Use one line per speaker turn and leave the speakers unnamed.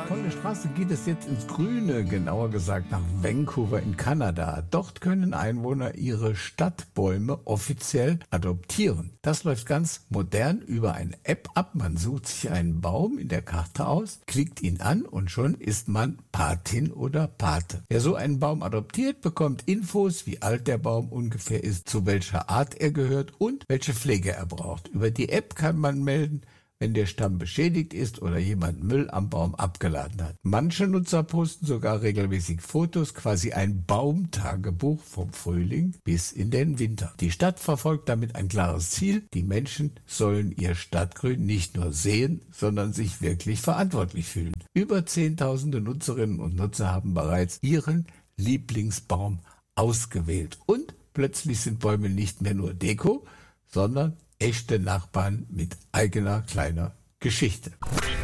folgender Straße geht es jetzt ins Grüne, genauer gesagt nach Vancouver in Kanada. Dort können Einwohner ihre Stadtbäume offiziell adoptieren. Das läuft ganz modern über eine App ab. Man sucht sich einen Baum in der Karte aus, klickt ihn an und schon ist man Patin oder Pate. Wer so einen Baum adoptiert, bekommt Infos, wie alt der Baum ungefähr ist, zu welcher Art er gehört und welche Pflege er braucht. Über die App kann man melden, wenn der Stamm beschädigt ist oder jemand Müll am Baum abgeladen hat. Manche Nutzer posten sogar regelmäßig Fotos, quasi ein Baumtagebuch vom Frühling bis in den Winter. Die Stadt verfolgt damit ein klares Ziel. Die Menschen sollen ihr Stadtgrün nicht nur sehen, sondern sich wirklich verantwortlich fühlen. Über Zehntausende Nutzerinnen und Nutzer haben bereits ihren Lieblingsbaum ausgewählt. Und plötzlich sind Bäume nicht mehr nur Deko, sondern echte Nachbarn mit eigener kleiner Geschichte.